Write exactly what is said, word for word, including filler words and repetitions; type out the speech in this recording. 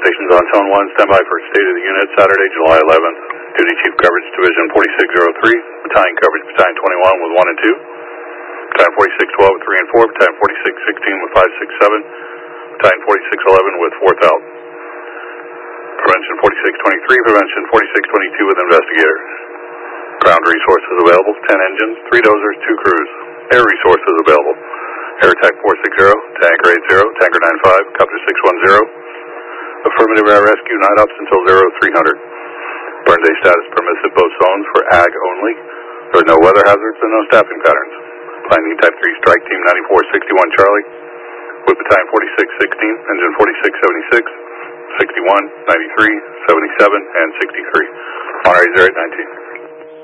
Stations on Zone one, standby for State of the Unit, Saturday, July eleventh. Duty Chief Coverage, Division forty-six oh three. Battalion Coverage, Battalion twenty-one with one and two. Battalion forty-six twelve with three and four. Battalion forty-six sixteen with five six seven. Battalion forty-six eleven with fourth out. Prevention forty-six twenty-three. Prevention forty-six twenty-two with investigator. Ground resources available, ten engines, three dozers, two crews. Air resources available. Air Attack four sixty, Tanker eight zero, Tanker nine five, Copter six one zero. Affirmative air rescue, night ops until zero three hundred. Burn day status permissive, both zones for ag only. There are no weather hazards and no staffing patterns. Finding Type three Strike Team ninety-four sixty-one Charlie with Battalion forty-six sixteen, Engine forty-six seventy-six, sixty-one, ninety-three, seventy-seven, and sixty-three. Monterey zero eight nineteen.